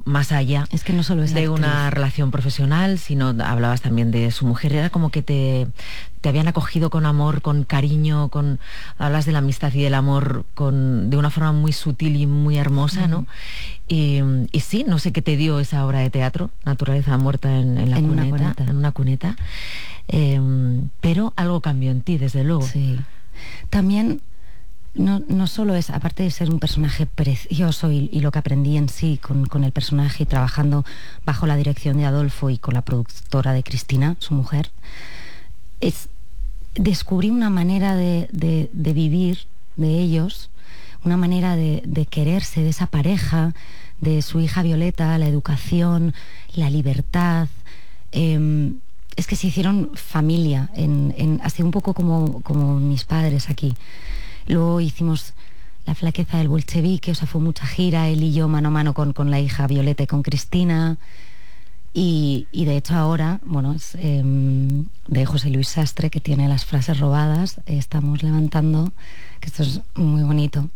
más allá es que no solo es de actriz. Una relación profesional, sino hablabas también de su mujer. Era como que te habían acogido con amor, con cariño, hablas de la amistad y del amor de una forma muy sutil y muy hermosa, ¿no? Y sí, no sé qué te dio esa obra de teatro, Naturaleza muerta en una cuneta. Pero algo cambió en ti, desde luego. Sí. También no solo es, aparte de ser un personaje precioso y lo que aprendí en sí con el personaje y trabajando bajo la dirección de Adolfo y con la productora de Cristina, su mujer, es descubrí una manera de vivir de ellos, una manera de quererse, de esa pareja, de su hija Violeta, la educación, la libertad. Es que se hicieron familia, así un poco como mis padres aquí. Luego hicimos La flaqueza del bolchevique, o sea, fue mucha gira, él y yo mano a mano con la hija Violeta y con Cristina. Y de hecho ahora, bueno, es de José Luis Sastre, que tiene Las frases robadas, estamos levantando, que esto es muy bonito.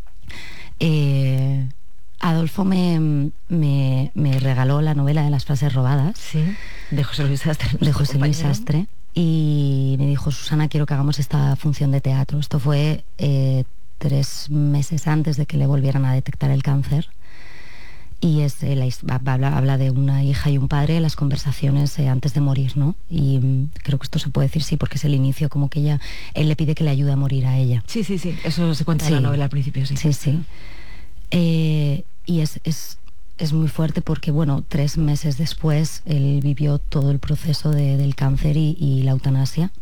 Adolfo me regaló la novela de Las frases robadas. Sí, de José Luis Sastre. De José Luis Sastre. Y me dijo, Susana, quiero que hagamos esta función de teatro. Esto fue 3 meses antes de que le volvieran a detectar el cáncer. Y habla de una hija y un padre, las conversaciones antes de morir, ¿no? Y creo que esto se puede decir sí, porque es el inicio, como que él le pide que le ayude a morir a ella. Sí, eso se cuenta en la novela al principio, sí. Sí. Y es muy fuerte porque, bueno, 3 meses después él vivió todo el proceso del cáncer y la eutanasia,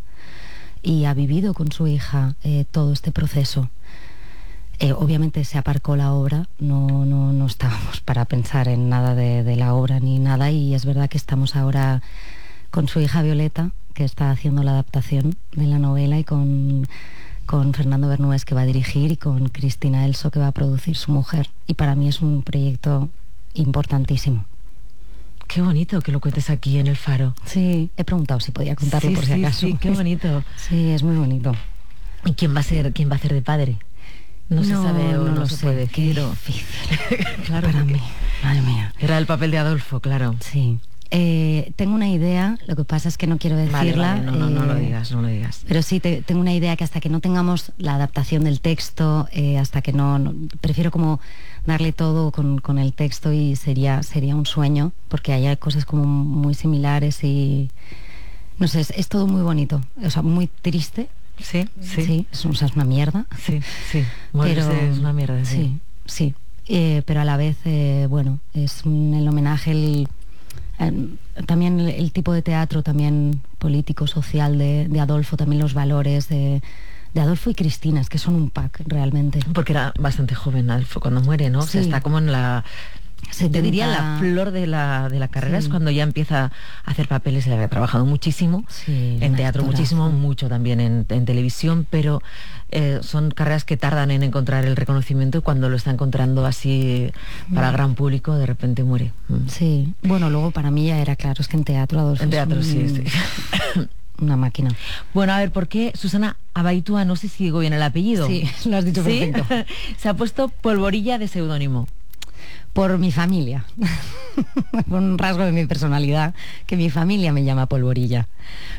y ha vivido con su hija todo este proceso. Obviamente se aparcó la obra, no estábamos para pensar en nada de la obra ni nada, y es verdad que estamos ahora con su hija Violeta, que está haciendo la adaptación de la novela, y con Fernando Bernués, que va a dirigir, y con Cristina Elso, que va a producir, su mujer. Y para mí es un proyecto importantísimo. Qué bonito que lo cuentes aquí en El Faro. Sí, he preguntado si podía contarlo por si acaso. Sí, qué bonito. Sí, es muy bonito. ¿Y quién va a ser de padre? No se sabe o no se puede decir. Qué difícil. Claro, para mí. Madre mía. Era el papel de Adolfo, claro. Sí. Tengo una idea, lo que pasa es que no quiero decirla. Vale, no lo digas. Pero sí, tengo una idea que hasta que no tengamos la adaptación del texto, hasta que no prefiero como darle todo con el texto, y sería un sueño, porque hay cosas como muy similares y no sé, es todo muy bonito, o sea, muy triste. Sí. Es una mierda. Sí. Pero es una mierda, sí. Sí. Pero a la vez, bueno, es el homenaje, también el tipo de teatro también político, social de Adolfo, también los valores de Adolfo y Cristina, es que son un pack realmente. Porque era bastante joven Adolfo cuando muere, ¿no? Sí. O sea, está como en la... 70... Te diría la flor de la carrera, sí. Es cuando ya empieza a hacer papeles. Él había trabajado muchísimo, sí, en teatro muchísimo, mucho también en televisión, pero son carreras que tardan en encontrar el reconocimiento, y cuando lo está encontrando así para el gran público, de repente muere. Sí, bueno, luego para mí ya era claro, es que en teatro Adolfo... En teatro, sí. Una máquina. Bueno, a ver, ¿por qué Susana Abaitua, no sé si digo bien el apellido? Sí, lo has dicho perfecto. Se ha puesto Polvorilla de seudónimo. Por mi familia, por un rasgo de mi personalidad, que mi familia me llama Polvorilla,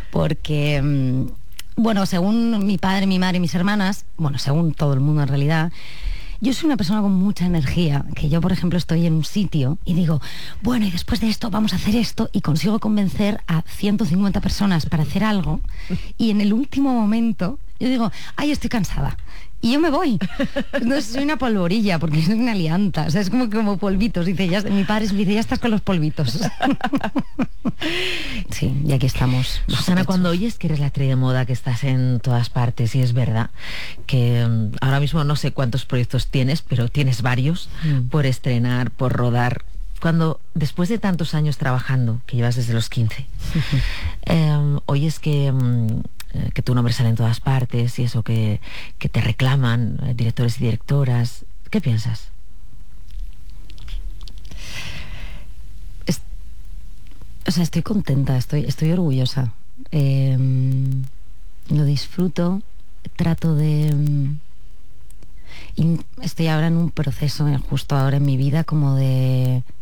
porque, bueno, según mi padre, mi madre y mis hermanas, bueno, según todo el mundo en realidad, yo soy una persona con mucha energía, que yo, por ejemplo, estoy en un sitio y digo, bueno, y después de esto vamos a hacer esto, y consigo convencer a 150 personas para hacer algo, y en el último momento yo digo, ay, estoy cansada, y yo me voy. No, soy una polvorilla, porque soy una lianta, o sea, es como polvitos. Dice, mi padre dice, ya estás con los polvitos. Sí, y aquí estamos. Susana, cuando oyes que eres la estrella de moda, que estás en todas partes, y es verdad que ahora mismo no sé cuántos proyectos tienes, pero tienes varios por estrenar, por rodar. Cuando, después de tantos años trabajando, que llevas desde los 15, oyes que tu nombre sale en todas partes, y eso, que te reclaman directores y directoras, ¿qué piensas? O sea, estoy contenta, estoy orgullosa. Lo disfruto, trato de... estoy ahora en un proceso, justo ahora en mi vida, como de